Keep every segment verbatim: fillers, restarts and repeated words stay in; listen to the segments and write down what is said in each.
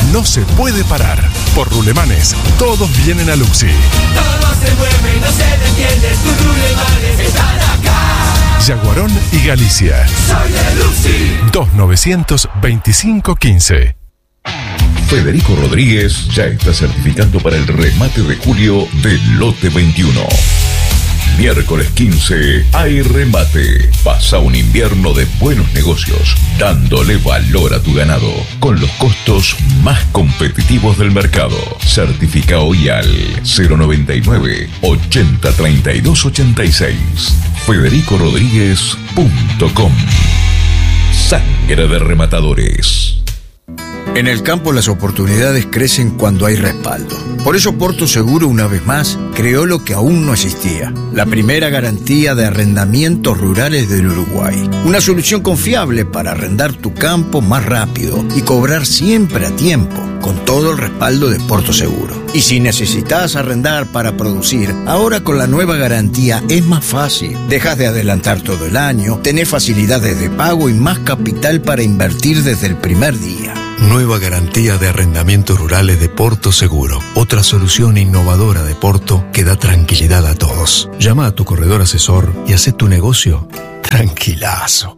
no se puede parar. Por Rulemanes, todos vienen a Luxi. Todo se mueve y no se detiene, tus Rulemanes están acá. Yaguarón y Galicia. Soy de Luxi. dos novecientos veinticinco quince. Federico Rodríguez ya está certificando para el remate de julio del lote veintiuno. Miércoles quince hay remate. Pasa un invierno de buenos negocios, dándole valor a tu ganado con los costos más competitivos del mercado. Certifica hoy al cero noventa y nueve, ochenta, treinta y dos, ochenta y seis. federico rodríguez punto com. Sangre de rematadores. En el campo las oportunidades crecen cuando hay respaldo. Por eso Porto Seguro, una vez más, creó lo que aún no existía: la primera garantía de arrendamientos rurales del Uruguay. Una solución confiable para arrendar tu campo más rápido y cobrar siempre a tiempo, con todo el respaldo de Porto Seguro. Y si necesitas arrendar para producir, ahora con la nueva garantía es más fácil. Dejas de adelantar todo el año, tenés facilidades de pago y más capital para invertir desde el primer día. Nueva garantía de arrendamientos rurales de Porto Seguro. Otra solución innovadora de Porto que da tranquilidad a todos. Llama a tu corredor asesor y haz tu negocio tranquilazo.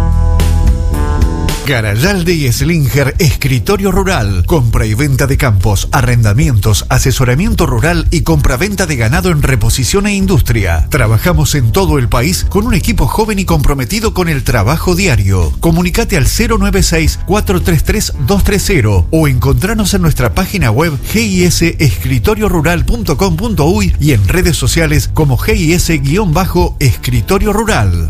Garayalde y Slinger Escritorio Rural. Compra y venta de campos, arrendamientos, asesoramiento rural y compra-venta de ganado en reposición e industria. Trabajamos en todo el país con un equipo joven y comprometido con el trabajo diario. Comunicate al cero nueve seis, cuatro tres tres, dos tres cero o encontranos en nuestra página web g i s escritorio rural punto com punto u y y en redes sociales como G I S Escritorio Rural.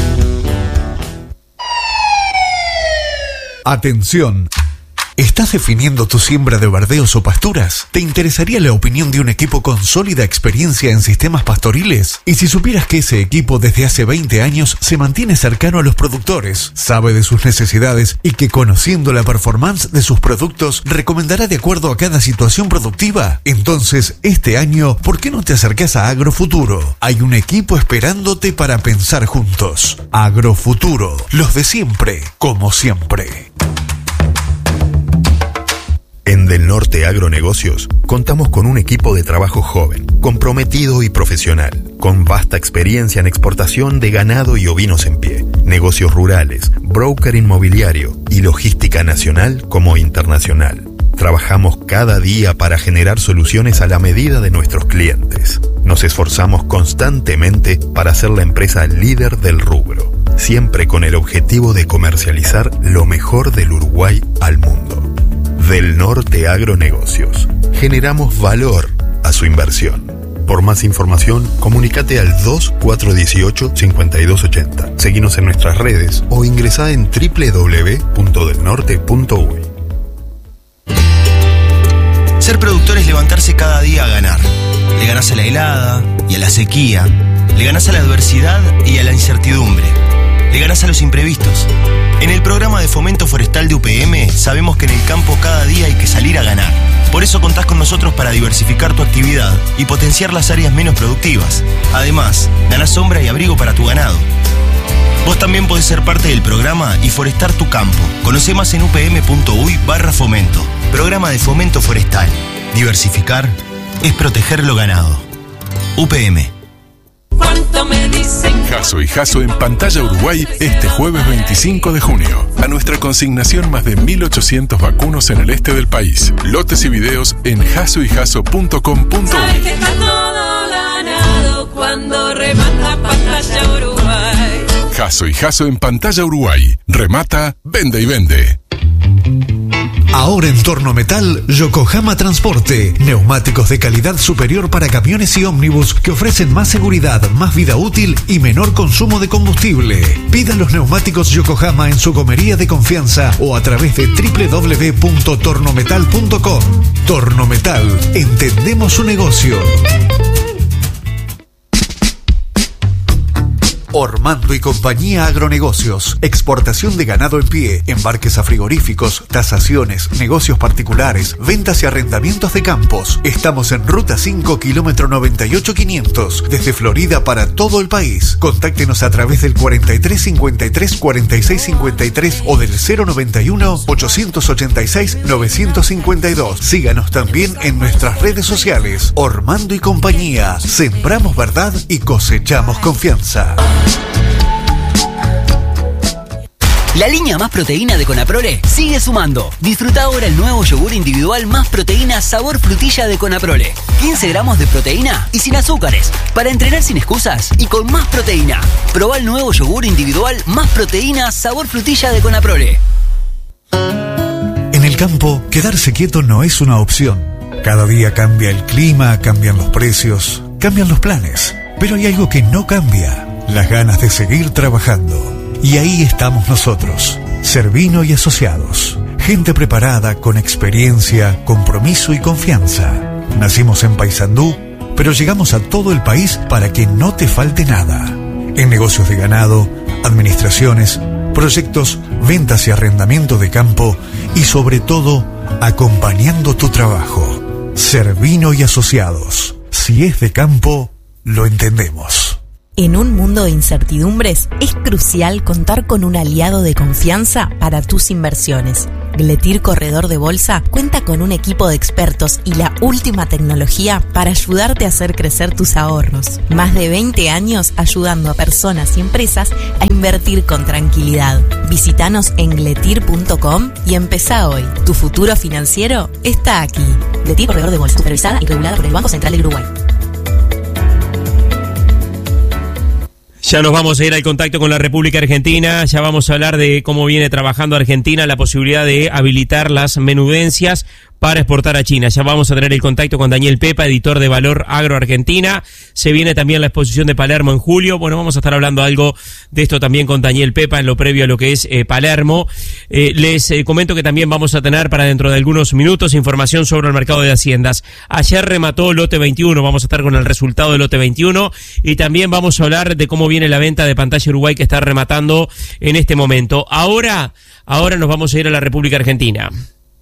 Atención. ¿Estás definiendo tu siembra de verdeos o pasturas? ¿Te interesaría la opinión de un equipo con sólida experiencia en sistemas pastoriles? Y si supieras que ese equipo desde hace veinte años se mantiene cercano a los productores, sabe de sus necesidades y que conociendo la performance de sus productos recomendará de acuerdo a cada situación productiva? Entonces, este año, ¿por qué no te acercás a Agrofuturo? Hay un equipo esperándote para pensar juntos. Agrofuturo, los de siempre, como siempre. En Del Norte Agronegocios contamos con un equipo de trabajo joven, comprometido y profesional, con vasta experiencia en exportación de ganado y ovinos en pie, negocios rurales, broker inmobiliario y logística nacional como internacional. Trabajamos cada día para generar soluciones a la medida de nuestros clientes. Nos esforzamos constantemente para ser la empresa líder del rubro, siempre con el objetivo de comercializar lo mejor del Uruguay al mundo. Del Norte Agronegocios. Generamos valor a su inversión. Por más información, comunícate al dos cuatro uno ocho, cinco dos ocho cero. Seguinos en nuestras redes o ingresá en doble u doble u doble u punto del norte punto u y. Ser productor es levantarse cada día a ganar. Le ganás a la helada y a la sequía. Le ganás a la adversidad y a la incertidumbre. Le ganás a los imprevistos. En el programa de fomento forestal de U P M sabemos que en el campo cada día hay que salir a ganar. Por eso contás con nosotros para diversificar tu actividad y potenciar las áreas menos productivas. Además, ganás sombra y abrigo para tu ganado. Vos también podés ser parte del programa y forestar tu campo. Conoce más en upm.uy barra fomento. Programa de fomento forestal. Diversificar es proteger lo ganado. U P M. ¿Cuánto me dicen? Jaso y Jaso en Pantalla Uruguay este jueves veinticinco de junio. A nuestra consignación más de mil ochocientos vacunos en el este del país. Lotes y videos en jaso y jaso punto com punto u y. Sabes que está todo ganado cuando remata Pantalla Uruguay. Jaso y Jaso en Pantalla Uruguay. Remata, vende y vende. Ahora en Torno Metal, Yokohama Transporte. Neumáticos de calidad superior para camiones y ómnibus que ofrecen más seguridad, más vida útil y menor consumo de combustible. Pida los neumáticos Yokohama en su gomería de confianza o a través de doble u doble u doble u punto tornometal punto com. Torno Metal, entendemos su negocio. Ormando y Compañía Agronegocios. Exportación de ganado en pie, embarques a frigoríficos, tasaciones, negocios particulares, ventas y arrendamientos de campos. Estamos en Ruta cinco, kilómetro noventa y ocho quinientos, desde Florida para todo el país. Contáctenos a través del cuarenta y tres cincuenta y tres cuarenta y seis cincuenta y tres o del cero noventa y uno ochocientos ochenta y seis novecientos cincuenta y dos. Síganos también en nuestras redes sociales. Ormando y Compañía. Sembramos verdad y cosechamos confianza. La línea Más Proteína de Conaprole sigue sumando. Disfruta ahora el nuevo yogur individual Más Proteína sabor frutilla de Conaprole. quince gramos de proteína y sin azúcares. Para entrenar sin excusas y con más proteína. Probá el nuevo yogur individual Más Proteína sabor frutilla de Conaprole. En el campo, quedarse quieto no es una opción. Cada día cambia el clima, cambian los precios, cambian los planes. Pero hay algo que no cambia: las ganas de seguir trabajando. Y ahí estamos nosotros, Servino y Asociados. Gente preparada, con experiencia, compromiso y confianza. Nacimos en Paysandú, pero llegamos a todo el país para que no te falte nada. En negocios de ganado, administraciones, proyectos, ventas y arrendamiento de campo y sobre todo, acompañando tu trabajo. Servino y Asociados. Si es de campo, lo entendemos. En un mundo de incertidumbres, es crucial contar con un aliado de confianza para tus inversiones. Gletir Corredor de Bolsa cuenta con un equipo de expertos y la última tecnología para ayudarte a hacer crecer tus ahorros. Más de veinte años ayudando a personas y empresas a invertir con tranquilidad. Visítanos en gletir punto com y empezá hoy. Tu futuro financiero está aquí. Gletir Corredor de Bolsa, supervisada y regulada por el Banco Central del Uruguay. Ya nos vamos a ir al contacto con la República Argentina, ya vamos a hablar de cómo viene trabajando Argentina, la posibilidad de habilitar las menudencias para exportar a China. Ya vamos a tener el contacto con Daniel Pepa, editor de Valor Agro Argentina. Se viene también la exposición de Palermo en julio. Bueno, vamos a estar hablando algo de esto también con Daniel Pepa en lo previo a lo que es eh, Palermo. Eh, les eh, comento que también vamos a tener para dentro de algunos minutos información sobre el mercado de haciendas. Ayer remató lote veintiuno, vamos a estar con el resultado del lote veintiuno y también vamos a hablar de cómo viene la venta de Pantalla Uruguay que está rematando en este momento. Ahora, ahora nos vamos a ir a la República Argentina.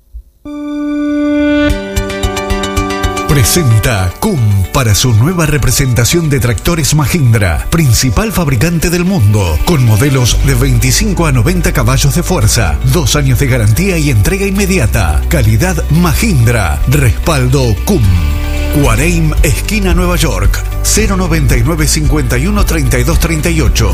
Presenta C U M para su nueva representación de tractores Mahindra, principal fabricante del mundo, con modelos de veinticinco a noventa caballos de fuerza, dos años de garantía y entrega inmediata. Calidad Mahindra, respaldo C U M. Cuareim, esquina Nueva York, cero noventa y nueve cincuenta y uno treinta y dos treinta y ocho.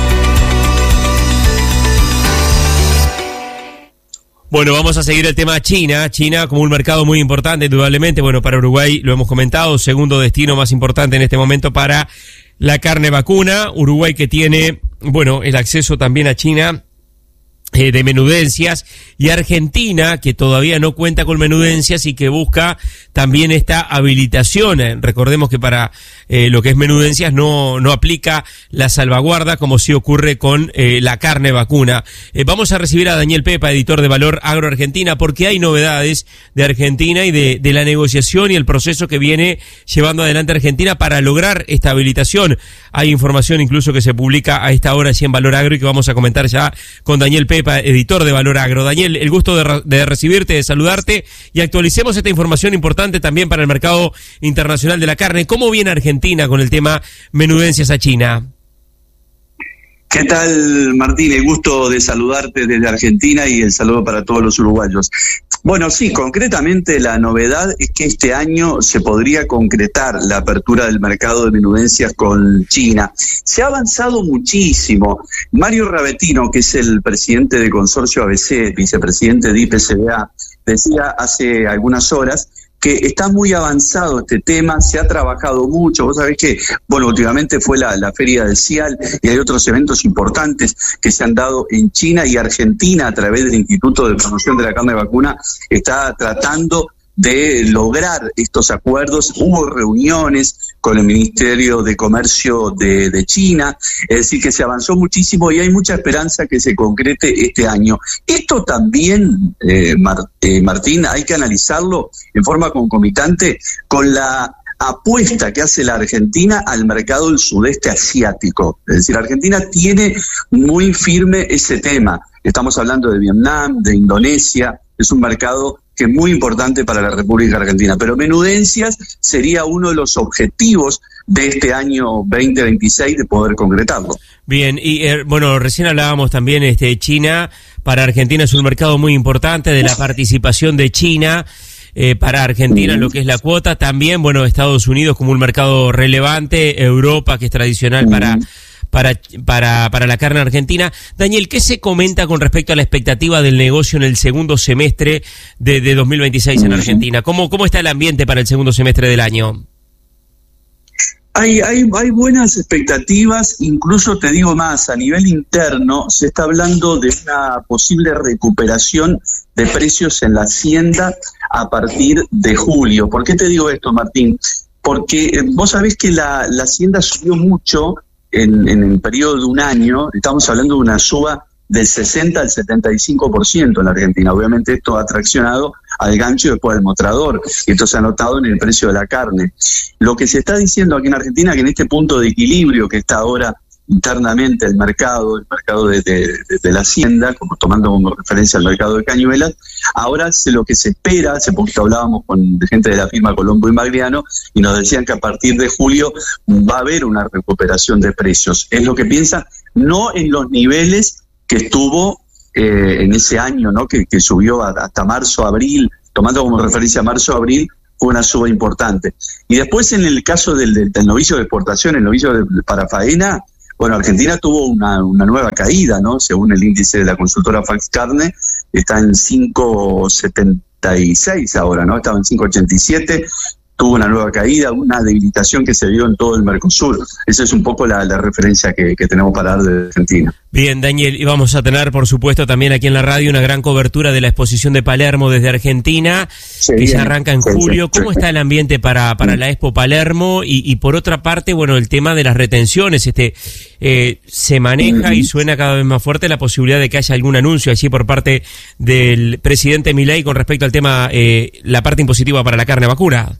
Bueno, vamos a seguir el tema China. China como un mercado muy importante, indudablemente. Bueno, para Uruguay lo hemos comentado, segundo destino más importante en este momento para la carne vacuna. Uruguay que tiene, bueno, el acceso también a China eh, de menudencias, y Argentina que todavía no cuenta con menudencias y que busca también esta habilitación. Eh, recordemos que para eh, lo que es menudencias no no aplica la salvaguarda como sí ocurre con eh, la carne vacuna. Eh, vamos a recibir a Daniel Pepa, editor de Valor Agro Argentina, porque hay novedades de Argentina y de, de la negociación y el proceso que viene llevando adelante Argentina para lograr esta habilitación. Hay información incluso que se publica a esta hora allí en Valor Agro y que vamos a comentar ya con Daniel Pepa, editor de Valor Agro. Daniel, el gusto de, de recibirte, de saludarte, y actualicemos esta información importante también para el mercado internacional de la carne. ¿Cómo viene Argentina con el tema menudencias a China? ¿Qué tal, Martín? El gusto de saludarte desde Argentina y el saludo para todos los uruguayos. Bueno, sí, concretamente la novedad es que este año se podría concretar la apertura del mercado de menudencias con China. Se ha avanzado muchísimo. Mario Ravetino, que es el presidente de Consorcio A B C, vicepresidente de I P C B A, decía hace algunas horas que está muy avanzado este tema, se ha trabajado mucho. Vos sabés que, bueno, últimamente fue la, la Feria del CIAL y hay otros eventos importantes que se han dado en China, y Argentina, a través del Instituto de Promoción de la Carne Vacuna, está tratando de lograr estos acuerdos. Hubo reuniones con el Ministerio de Comercio de, de China, es decir, que se avanzó muchísimo y hay mucha esperanza que se concrete este año. Esto también, eh, Mar, eh, Martín, hay que analizarlo en forma concomitante con la apuesta que hace la Argentina al mercado del sudeste asiático. Es decir, Argentina tiene muy firme ese tema. Estamos hablando de Vietnam, de Indonesia, es un mercado que es muy importante para la República Argentina. Pero menudencias sería uno de los objetivos de este año veinte veintiséis de poder concretarlo. Bien, y eh, bueno, recién hablábamos también, este, China, para Argentina es un mercado muy importante, de la participación de China eh, para Argentina en lo que es la cuota. También, bueno, Estados Unidos como un mercado relevante, Europa, que es tradicional para... Para, para, para la carne argentina. Daniel, ¿qué se comenta con respecto a la expectativa del negocio en el segundo semestre de, de dos mil veintiséis en Argentina? ¿Cómo, cómo está el ambiente para el segundo semestre del año? Hay, hay, hay buenas expectativas, incluso te digo más, a nivel interno se está hablando de una posible recuperación de precios en la hacienda a partir de julio. ¿Por qué te digo esto, Martín? Porque eh, vos sabés que la, la hacienda subió mucho en, en el periodo de un año. Estamos hablando de una suba del sesenta al setenta y cinco por ciento en la Argentina. Obviamente esto ha traccionado al gancho y después al mostrador, y esto se ha notado en el precio de la carne. Lo que se está diciendo aquí en Argentina, que en este punto de equilibrio que está ahora internamente el mercado, el mercado de, de, de, de la hacienda, como tomando como referencia al mercado de cañuelas, ahora se, lo que se espera, hace poquito hablábamos con gente de la firma Colombo y Magliano, y nos decían que a partir de julio va a haber una recuperación de precios. Es lo que piensan, no en los niveles que estuvo eh, en ese año, ¿no? que, que subió a, hasta marzo, abril, tomando como referencia marzo, abril, fue una suba importante. Y después en el caso del, del, del novicio de exportación, el novicio de, para faena, bueno, Argentina tuvo una, una nueva caída, ¿no? Según el índice de la consultora Fax Carne, está en cinco setenta y seis ahora, ¿no? Estaba en cinco ochenta y siete, tuvo una nueva caída, una debilitación que se vio en todo el Mercosur. Esa es un poco la, la referencia que, que tenemos para dar de Argentina. Bien, Daniel, y vamos a tener, por supuesto, también aquí en la radio una gran cobertura de la exposición de Palermo desde Argentina, sí, que ya arranca en sí, julio. Sí, ¿Cómo sí. está el ambiente para, para la Expo Palermo? Y, y por otra parte, bueno, el tema de las retenciones, este eh, se maneja y suena cada vez más fuerte la posibilidad de que haya algún anuncio allí por parte del presidente Milei con respecto al tema, eh, la parte impositiva para la carne vacuna.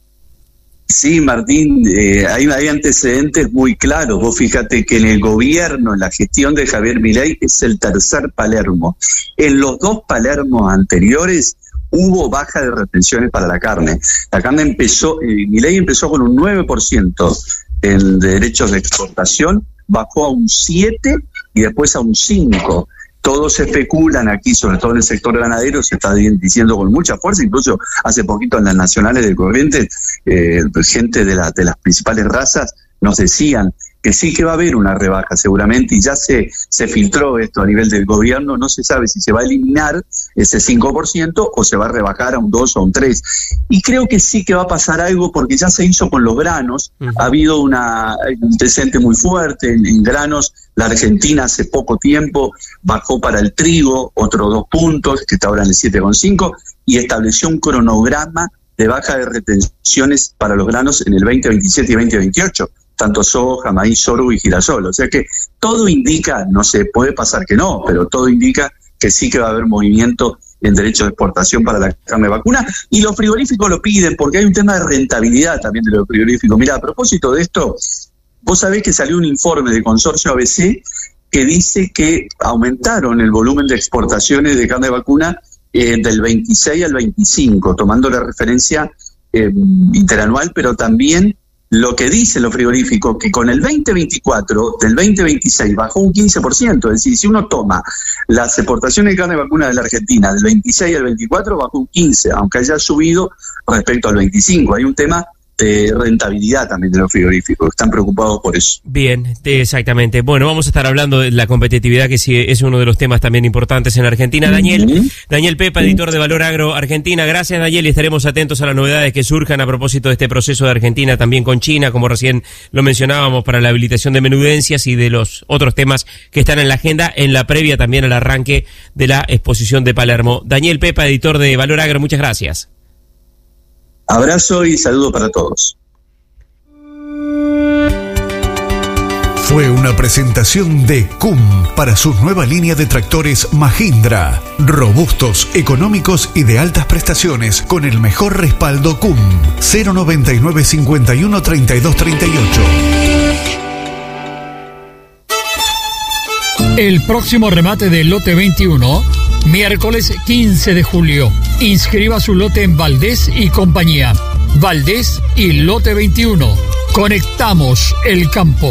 Sí, Martín, eh, hay, hay antecedentes muy claros. Vos fíjate que en el gobierno, en la gestión de Javier Milei, es el tercer Palermo. En los dos Palermos anteriores hubo baja de retenciones para la carne. La carne empezó, eh, Milei empezó con un nueve por ciento en derechos de exportación, bajó a un siete por ciento y después a un cinco por ciento. Todos especulan aquí, sobre todo en el sector ganadero, se está diciendo con mucha fuerza, incluso hace poquito en las nacionales de Corrientes, eh, gente de, la, de las principales razas nos decían que sí que va a haber una rebaja seguramente, y ya se, se filtró esto a nivel del gobierno. No se sabe si se va a eliminar ese cinco por ciento o se va a rebajar a un dos o un tres. Y creo que sí que va a pasar algo, porque ya se hizo con los granos. Uh-huh. Ha habido una, un descente muy fuerte en, en granos. La Argentina hace poco tiempo bajó para el trigo otros dos puntos, que está ahora en el siete coma cinco, y estableció un cronograma de baja de retenciones para los granos en el veinte veintisiete y veinte veintiocho. Tanto soja, maíz, sorgo y girasol. O sea que todo indica, no sé, puede pasar que no, pero todo indica que sí que va a haber movimiento en derecho de exportación para la carne vacuna, y los frigoríficos lo piden porque hay un tema de rentabilidad también de los frigoríficos. Mirá, a propósito de esto, vos sabés que salió un informe del consorcio A B C que dice que aumentaron el volumen de exportaciones de carne vacuna eh, del veintiséis al veinticinco, tomando la referencia eh, interanual, pero también lo que dice los frigoríficos, que con el veinte veinticuatro, del veinte veintiséis, bajó un quince por ciento. Es decir, si uno toma las exportaciones de carne vacuna de la Argentina del veintiséis al veinticuatro, bajó un quince, aunque haya subido respecto al veinticinco. Hay un tema de rentabilidad también de los frigoríficos, están preocupados por eso. Bien, exactamente. Bueno, vamos a estar hablando de la competitividad, que sí es uno de los temas también importantes en Argentina. Daniel, uh-huh. Daniel Pepa, editor de Valor Agro Argentina. Gracias, Daniel, y estaremos atentos a las novedades que surjan a propósito de este proceso de Argentina, también con China, como recién lo mencionábamos, para la habilitación de menudencias y de los otros temas que están en la agenda, en la previa también al arranque de la exposición de Palermo. Daniel Pepa, editor de Valor Agro, muchas gracias. Abrazo y saludo para todos. Fue una presentación de C U M para su nueva línea de tractores Mahindra. Robustos, económicos y de altas prestaciones con el mejor respaldo C U M. cero noventa y nueve cincuenta y uno treinta y dos treinta y ocho. El próximo remate del lote veintiuno, miércoles quince de julio. Inscriba su lote en Valdés y compañía. Valdés y lote veintiuno. Conectamos el campo.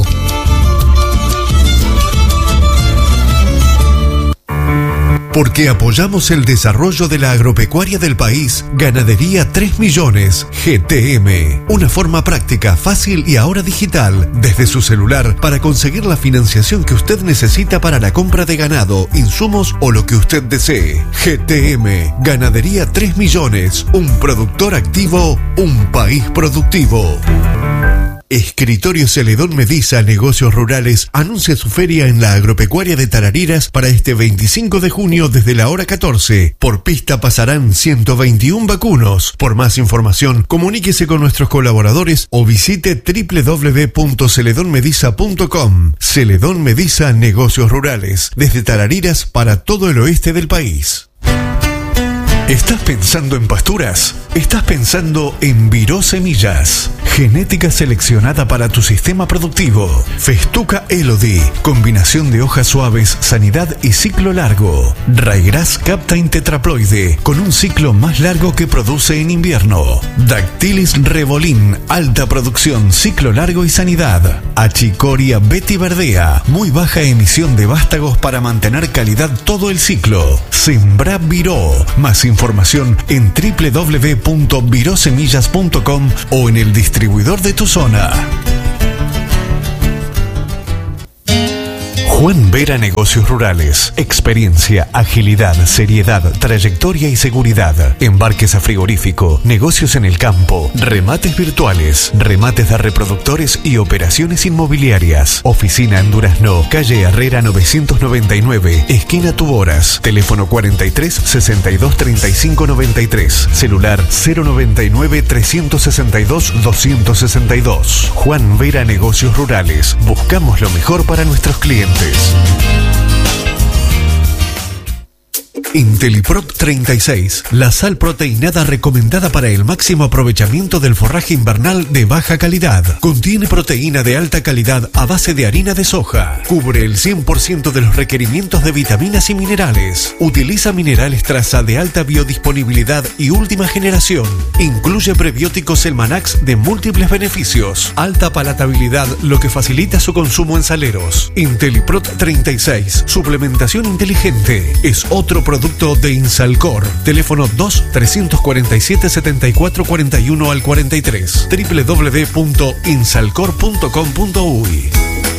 Porque apoyamos el desarrollo de la agropecuaria del país, Ganadería tres millones, G T M. Una forma práctica, fácil y ahora digital, desde su celular, para conseguir la financiación que usted necesita para la compra de ganado, insumos o lo que usted desee. G T M, Ganadería tres millones, un productor activo, un país productivo. Escritorio Celedón Mediza Negocios Rurales anuncia su feria en la agropecuaria de Tarariras para este veinticinco de junio desde la hora catorce. Por pista pasarán ciento veintiuno vacunos. Por más información, comuníquese con nuestros colaboradores o visite doble u doble u doble u punto celedón mediza punto com. Celedón Mediza Negocios Rurales, desde Tarariras para todo el oeste del país. ¿Estás pensando en pasturas? Estás pensando en Viró Semillas. Genética seleccionada para tu sistema productivo. Festuca Elodie. Combinación de hojas suaves, sanidad y ciclo largo. Ryegrass Captain Tetraploide. Con un ciclo más largo que produce en invierno. Dactylis Revolin. Alta producción, ciclo largo y sanidad. Achicoria Betty Verdea. Muy baja emisión de vástagos para mantener calidad todo el ciclo. Sembra Viró. Más información en doble u doble u doble u punto viró semillas punto com o en el distribuidor de tu zona. Juan Vera Negocios Rurales. Experiencia, agilidad, seriedad, trayectoria y seguridad. Embarques a frigorífico, negocios en el campo, remates virtuales, remates de reproductores y operaciones inmobiliarias. Oficina en Durazno, calle Herrera novecientos noventa y nueve, esquina Tuboras. Teléfono cuarenta y tres, sesenta y dos, treinta y cinco, noventa y tres. Celular cero noventa y nueve, trescientos sesenta y dos, doscientos sesenta y dos. Juan Vera Negocios Rurales. Buscamos lo mejor para nuestros clientes. Inteliprot treinta y seis, la sal proteinada recomendada para el máximo aprovechamiento del forraje invernal de baja calidad. Contiene proteína de alta calidad a base de harina de soja. Cubre el cien por ciento de los requerimientos de vitaminas y minerales. Utiliza minerales traza de alta biodisponibilidad y última generación. Incluye prebióticos Elmanax de múltiples beneficios. Alta palatabilidad, lo que facilita su consumo en saleros. Inteliprot treinta y seis, suplementación inteligente. Es otro producto de Insalcor. Teléfono dos, trescientos cuarenta y siete, setenta y cuatro cuarenta y uno al cuarenta y tres. doble u doble u doble u punto insalcor punto com punto uy.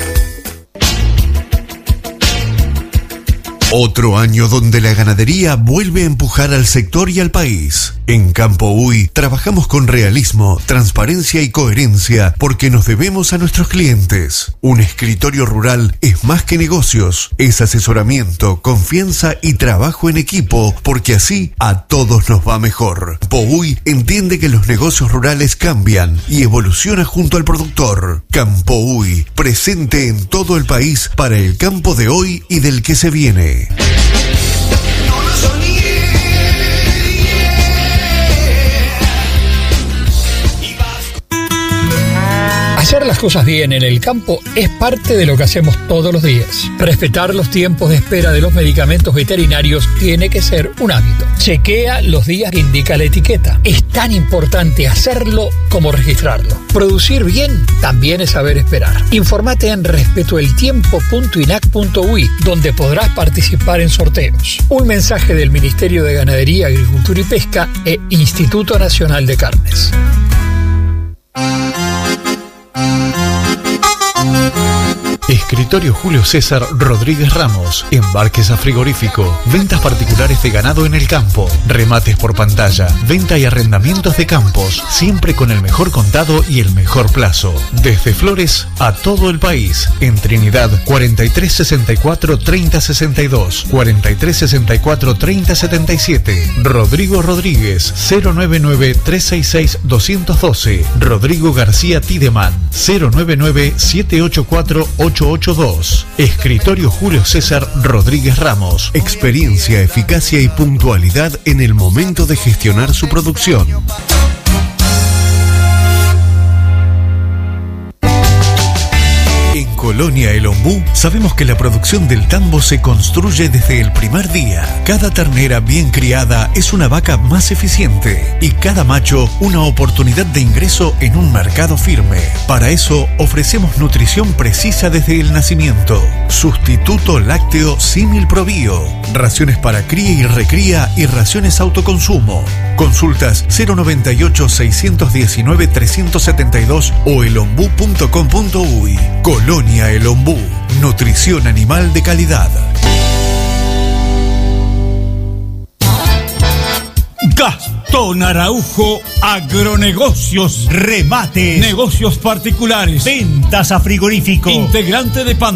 Otro año donde la ganadería vuelve a empujar al sector y al país. En Campo Uy trabajamos con realismo, transparencia y coherencia porque nos debemos a nuestros clientes. Un escritorio rural es más que negocios, es asesoramiento, confianza y trabajo en equipo porque así a todos nos va mejor. Campo Uy entiende que los negocios rurales cambian y evoluciona junto al productor. Campo Uy, presente en todo el país para el campo de hoy y del que se viene. Hacer las cosas bien en el campo es parte de lo que hacemos todos los días. Respetar los tiempos de espera de los medicamentos veterinarios tiene que ser un hábito. Chequea los días que indica la etiqueta. Es tan importante hacerlo como registrarlo. Producir bien también es saber esperar. Infórmate en respeto el tiempo punto inac punto uy, donde podrás participar en sorteos. Un mensaje del Ministerio de Ganadería, Agricultura y Pesca e Instituto Nacional de Carnes. Escritorio Julio César Rodríguez Ramos. Embarques a frigorífico. Ventas particulares de ganado en el campo. Remates por pantalla. Venta y arrendamientos de campos. Siempre con el mejor contado y el mejor plazo. Desde Flores a todo el país. En Trinidad cuarenta y tres, sesenta y cuatro, treinta, sesenta y dos. cuarenta y tres, sesenta y cuatro, treinta, setenta y siete. Rodrigo Rodríguez cero nueve nueve, tres seis seis, dos uno dos. Rodrigo García Tideman cero nueve nueve, siete ocho cuatro, ocho ocho ocho dos. Escritorio Julio César Rodríguez Ramos. Experiencia, eficacia y puntualidad en el momento de gestionar su producción. En Colonia El Ombú sabemos que la producción del tambo se construye desde el primer día. Cada ternera bien criada es una vaca más eficiente y cada macho una oportunidad de ingreso en un mercado firme. Para eso ofrecemos nutrición precisa desde el nacimiento. Sustituto lácteo Símil Probío. Raciones para cría y recría y raciones autoconsumo. Consultas cero noventa y ocho, seiscientos diecinueve, trescientos setenta y dos o elombú punto com punto uy. Colonia El Ombú. Nutrición animal de calidad. Gastón Araujo Agronegocios. Remate. Negocios particulares. Ventas a frigorífico. Integrante de Pan.